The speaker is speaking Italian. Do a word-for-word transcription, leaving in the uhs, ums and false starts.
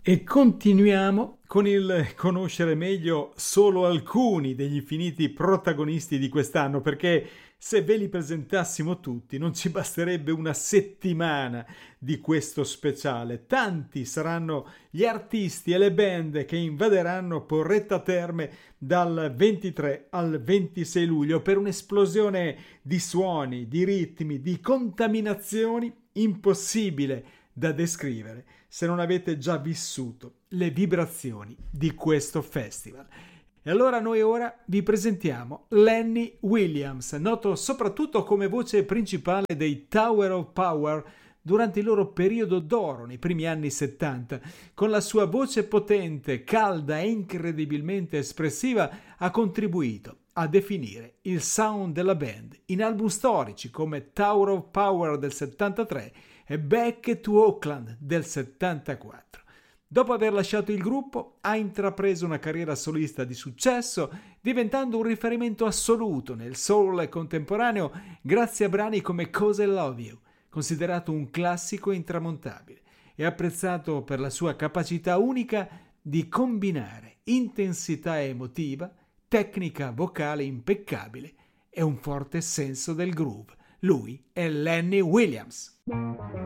E continuiamo con il conoscere meglio solo alcuni degli infiniti protagonisti di quest'anno, perché se ve li presentassimo tutti non ci basterebbe una settimana di questo speciale. Tanti saranno gli artisti e le band che invaderanno Porretta Terme dal ventitré al ventisei luglio per un'esplosione di suoni, di ritmi, di contaminazioni impossibile da descrivere se non avete già vissuto le vibrazioni di questo festival. E allora noi ora vi presentiamo Lenny Williams, noto soprattutto come voce principale dei Tower of Power durante il loro periodo d'oro nei primi anni settanta. Con la sua voce potente, calda e incredibilmente espressiva ha contribuito a definire il sound della band in album storici come Tower of Power del settantatré e Back to Oakland del settantaquattro. Dopo aver lasciato il gruppo, ha intrapreso una carriera solista di successo, diventando un riferimento assoluto nel soul contemporaneo grazie a brani come 'Cause I Love You, considerato un classico intramontabile, e apprezzato per la sua capacità unica di combinare intensità emotiva, tecnica vocale impeccabile e un forte senso del groove. Lui è Lenny Williams.